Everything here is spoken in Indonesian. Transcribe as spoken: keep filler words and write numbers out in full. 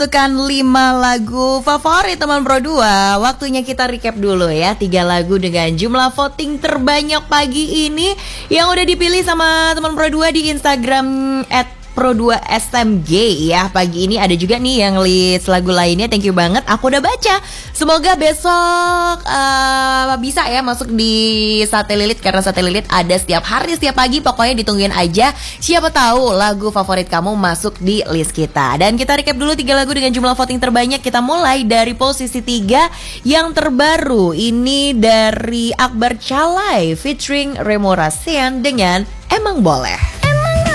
Kan lima lagu favorit teman Pro dua. Waktunya kita recap dulu ya. Tiga lagu dengan jumlah voting terbanyak pagi ini yang udah dipilih sama teman Pro dua di Instagram at Pro dua S M G ya. Pagi ini ada juga nih yang list lagu lainnya. Thank you banget, aku udah baca. Semoga besok uh, bisa ya masuk di Sate Lilit, karena Sate Lilit ada setiap hari, setiap pagi. Pokoknya ditungguin aja. Siapa tahu lagu favorit kamu masuk di list kita. Dan kita recap dulu tiga lagu dengan jumlah voting terbanyak. Kita mulai dari posisi tiga yang terbaru. Ini dari Akbar Calai featuring Remo Rasian dengan Emang Boleh.